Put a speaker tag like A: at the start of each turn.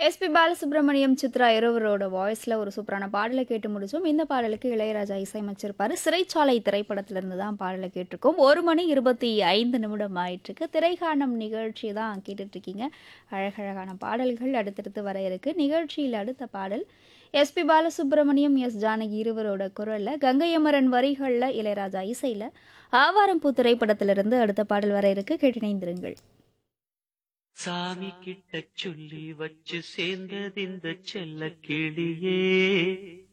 A: SP Balasubramaniam, Chitra இருவரோட வாய்ஸ்ல ஒரு சூப்பரான பாடல கேட்டு முடிச்சோம். இந்த பாடலுக்கு இளையராஜா இசையமைச்சிருப்பாரு. சிறைச்சாலை திரைப்படத்திலிருந்து தான் பாடல கேட்டிருக்கோம். 1 மணி 25 நிமிடம் ஆயிட்டிருக்கு. திரைகாணும் நிகழ்ச்சி தான் கேட்டுட்ருக்கீங்க. அழகழகான பாடல்கள் அடுத்தடுத்து வர இருக்கு. நிகழ்ச்சியில் அடுத்த பாடல் எஸ்பி பாலசுப்ரமணியம், எஸ். ஜானகி இருவரோட குரல்ல, கங்கை அமரன் வரிகள்ல, இளையராஜா இசையில ஆவாரம் பூ திரைப்படத்திலிருந்து அடுத்த பாடல் வர இருக்கு. கேட்டிணைந்திருங்கள்.
B: சாமி கிட்ட சொல்லி வச்சு சேர்ந்தது இந்த செல்ல கிளியே